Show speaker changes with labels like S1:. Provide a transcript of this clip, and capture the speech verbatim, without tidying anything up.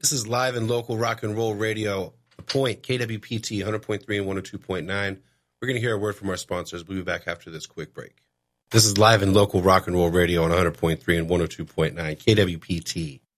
S1: This is live and local rock and roll radio. The Point, K W P T, one hundred point three and one oh two point nine. We're going to hear a word from our sponsors. We'll be back after this quick break. This is live and local rock and roll radio on one hundred point three and one oh two point nine, K W P T.